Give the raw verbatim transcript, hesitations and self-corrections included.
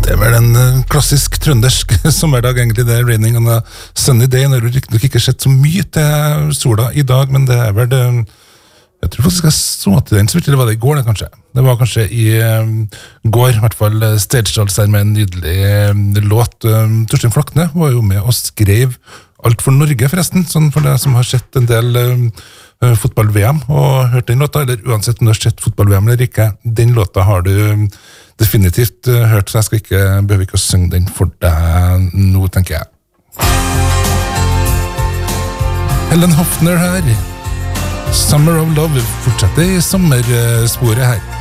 Det er vel en uh, klassisk trøndersk sommerdag egentlig, det er raining on a sunny day. Nå har du riktig ikke sett så mye til sola i dag, men det er vel det, jeg tror faktisk jeg så til den, så vidt det var det i går det kanskje. Det var kanskje i um, går, i hvert fall Stage-Charles her med en nydelig um, låt. Um, Torstein Flakne var jo med og skrev Alt for Norge forresten, sånn for deg som har sett en del um, uh, fotball-V M og hørt den låta, eller uansett om du har sett fotball-V M eller ikke, den låta har du um, definitivt uh, hørt, så jeg skal ikke, behøver ikke å synge den for deg nå, tenker jeg. Helen Hofner her. Summer of Love fortsetter i sommersporet her.